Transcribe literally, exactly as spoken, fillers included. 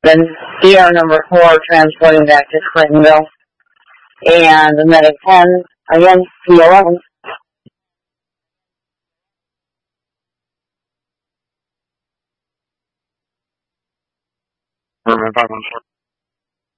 Then D R number four transporting back to Clintonville. And the medic ten, again, C eleven. Airman five one four.